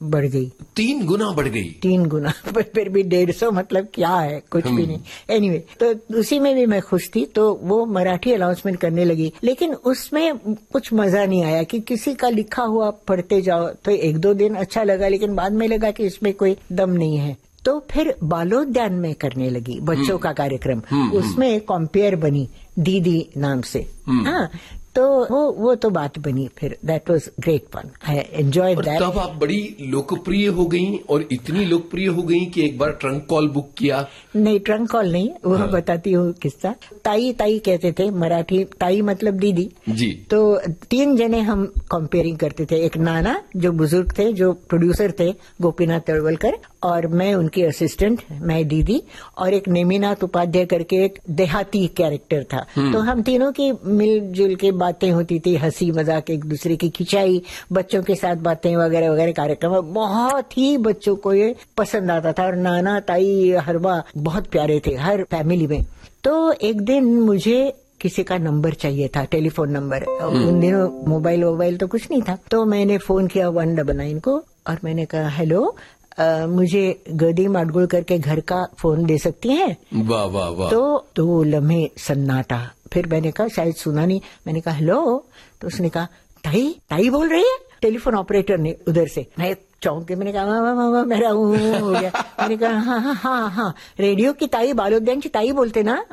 बढ़ गई, 3 गुना बढ़ गई, 3 गुना। पर फिर भी 150 मतलब क्या है, कुछ भी नहीं। एनीवे, तो उसी में भी मैं खुश थी। तो वो मराठी अनाउंसमेंट करने लगी, लेकिन उसमें कुछ मजा नहीं आया कि किसी का लिखा हुआ पढ़ते जाओ। तो 1-2 दिन अच्छा लगा, लेकिन बाद में लगा कि इसमें कोई दम नहीं है। तो फिर बालोद्यान में करने लगी, बच्चों का कार्यक्रम। उसमें कॉम्पेयर बनी दीदी नाम से। हाँ, तो वो तो बात बनी। फिर that was great fun, I enjoyed that. तब आप बड़ी लोकप्रिय हो गई, और इतनी लोकप्रिय हो गई कि एक बार ट्रंक कॉल बुक किया। नहीं, ट्रंक कॉल नहीं, वो हाँ। बताती हूँ किस्सा। ताई ताई कहते थे, मराठी ताई मतलब दीदी जी। तो 3 जने हम कंपेयरिंग करते थे। एक नाना जो बुजुर्ग थे, जो प्रोड्यूसर थे, गोपीनाथ तळवलकर, और मैं उनकी असिस्टेंट, मैं दीदी, और एक नेमिनाथ उपाध्याय करके एक देहाती कैरेक्टर था। तो हम तीनों की मिलजुल के बातें होती थी, हंसी मजाक, एक दूसरे की खिंचाई, बच्चों के साथ बातें वगैरह वगैरह। कार्यक्रम बहुत ही बच्चों को ये पसंद आता था, और नाना ताई हरबा बहुत प्यारे थे हर फैमिली में। तो एक दिन मुझे किसी का नंबर चाहिए था, टेलीफोन नंबर। उन दिनों मोबाइल तो कुछ नहीं था। तो मैंने फोन किया 199 को, और मैंने कहा हेलो, मुझे गदी माडगुलकर के घर का फोन दे सकती हैं? वाह वाह वाह। तो लम्हे सन्नाटा। फिर मैंने कहा शायद सुना नहीं। मैंने कहा हेलो, तो उसने कहा ताई बोल रही है, टेलीफोन ऑपरेटर ने उधर से। मैं चौंक के मैंने कहा मेरा हो गया। मैंने कहा हाँ, रेडियो की ताई, बालोद्यान की ताई बोलते ना?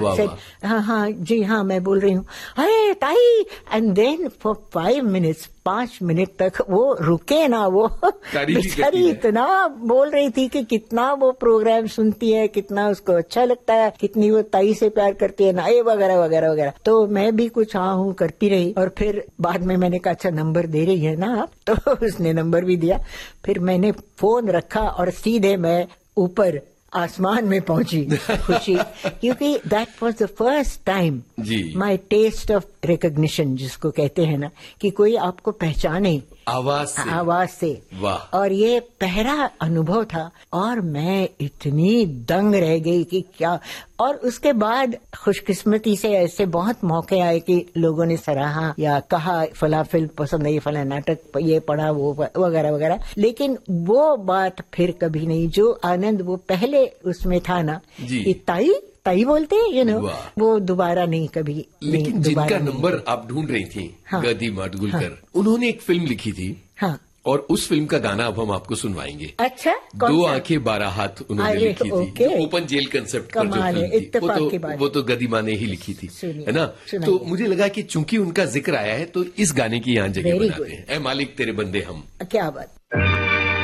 हाँ जी हाँ, मैं बोल रही हूँ। अरे ताई। And then for 5 minutes, 5 minute तक वो रुके ना, वो बेचारी इतना बोल रही थी कि कितना वो प्रोग्राम सुनती है, कितना उसको अच्छा लगता है, कितनी वो ताई से प्यार करती है ना, ये वगैरह वगैरह वगैरह। तो मैं भी कुछ हाँ हूँ करती रही, और फिर बाद में मैंने कहा अच्छा नंबर दे रही है ना आप? तो उसने नंबर भी दिया। फिर मैंने फोन रखा और सीधे मैं ऊपर आसमान में पहुंची, खुशी, क्योंकि that was the first time my test of recognition, जिसको कहते हैं ना, कि कोई आपको पहचाने आवाज से। वाह। और ये पहला अनुभव था, और मैं इतनी दंग रह गई कि क्या। और उसके बाद खुशकिस्मती से ऐसे बहुत मौके आए कि लोगों ने सराहा या कहा फला फिल्म पसंद आई, फला नाटक ये पढ़ा, वो वगैरह वगैरह। लेकिन वो बात फिर कभी नहीं, जो आनंद वो पहले उसमें था ना, कि ताई बोलते हैं, वो दोबारा नहीं, कभी। लेकिन जिनका नंबर आप ढूंढ रही थी, हाँ, गदी माडगुलकर, उन्होंने एक फिल्म लिखी थी, हाँ, और उस फिल्म का गाना अब हम आपको सुनवाएंगे। अच्छा, 2 आंखें 12 हाथ उन्होंने लिखी थी, जो ओपन जेल कंसेप्ट पर जो फिल्म थी, वो तो गदी माँ ने ही लिखी थी, है ना? तो मुझे लगा कि चूंकि उनका जिक्र आया है, तो इस गाने की यहाँ जगह बनाते हैं। ऐ मालिक तेरे बंदे हम। क्या बात।